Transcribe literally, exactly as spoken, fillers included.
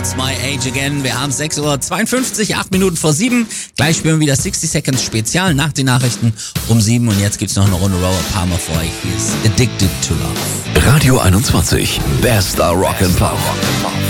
What's My Age Again. Wir haben sechs Uhr zweiundfünfzig, acht Minuten vor sieben. Gleich spielen wir wieder sixty Seconds Spezial nach den Nachrichten um sieben. Und jetzt gibt's noch eine Runde Robert Palmer für euch. Hier ist Addicted to Love. Radio einundzwanzig, bester Rock and Pop.